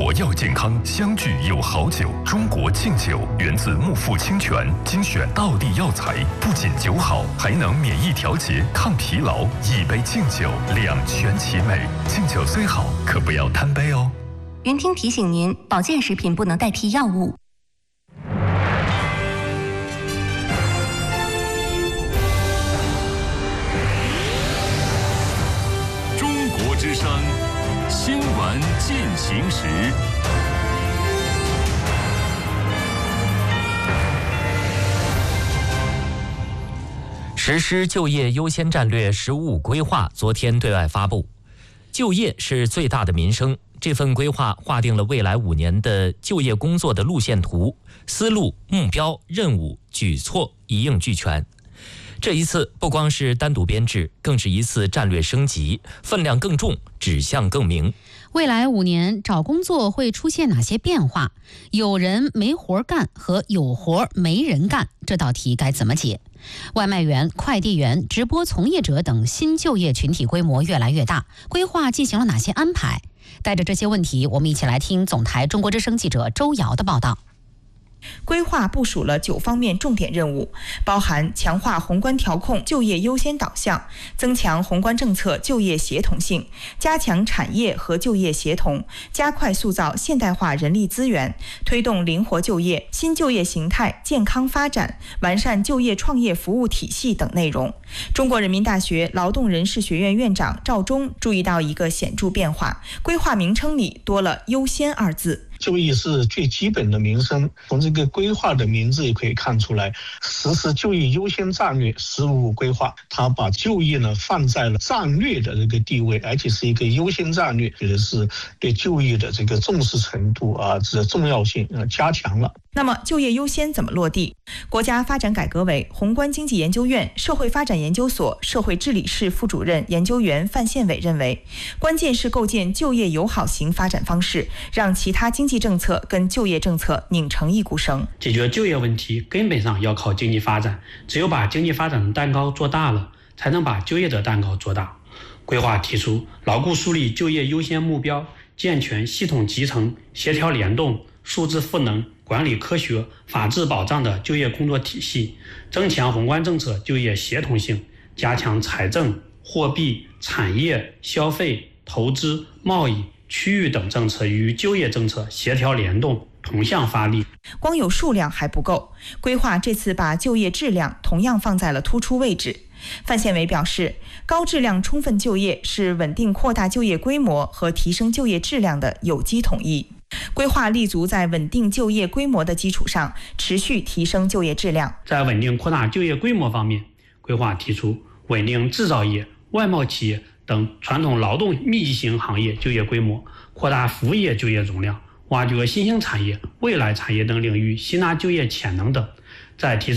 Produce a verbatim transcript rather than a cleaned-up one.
活要健康，相聚有好酒。中国敬酒源自木富清泉，精选道地药材，不仅酒好，还能免疫调节、抗疲劳。一杯敬酒，两全其美。敬酒虽好，可不要贪杯哦。 云听提醒您，保健食品不能代替药物。 中国之声新闻进行时。 实施就业优先战略“十五五”规划昨天对外发布。就业是最大的民生，这份规划划定了未来五年的就业工作的路线图，思路、目标、任务、举措一应俱全。这一次不光是单独编制，更是一次战略升级，分量更重，指向更明。 未来五年找工作会出现哪些变化？有人没活干和有活没人干，这道题该怎么解？外卖员、快递员、直播从业者等新就业群体规模越来越大，规划进行了哪些安排？带着这些问题，我们一起来听总台中国之声记者周瑶的报道。 规划部署了九方面重点任务，包含强化宏观调控就业优先导向，增强宏观政策就业协同性，加强产业和就业协同，加快塑造现代化人力资源，推动灵活就业、新就业形态健康发展，完善就业创业服务体系等内容。中国人民大学劳动人事学院院长赵忠注意到一个显著变化，规划名称里多了优先二字。 就业是最基本的民生，从这个规划的名字也可以看出来，实施就业优先战略“十五五”规划，它把就业呢放在了战略的这个地位，而且是一个优先战略，觉得是对就业的这个重视程度啊，这重要性呃加强了。 那么就业优先怎么落地？国家发展改革委宏观经济研究院社会发展研究所社会治理室副主任研究员范宪伟认为，关键是构建就业友好型发展方式，让其他经济政策跟就业政策拧成一股绳。 解决就业问题根本上要靠经济发展，只有把经济发展的蛋糕做大了，才能把就业的蛋糕做大。规划提出牢固树立就业优先目标，健全系统集成、协调联动、数字赋能、管理科学、法治保障的就业工作体系，增强宏观政策就业协同性，加强财政、货币、产业、消费、投资、贸易、区域等政策与就业政策协调联动，同向发力。 光有数量还不够，规划这次把就业质量同样放在了突出位置。范宪伟表示，高质量充分就业是稳定扩大就业规模和提升就业质量的有机统一。规划立足在稳定就业规模的基础上，持续提升就业质量。 在稳定扩大就业规模方面，规划提出稳定制造业、外贸企业等传统劳动密集型行业就业规模，扩大服务业就业容量，挖掘新兴产业、未来产业等领域吸纳就业潜能等，在提升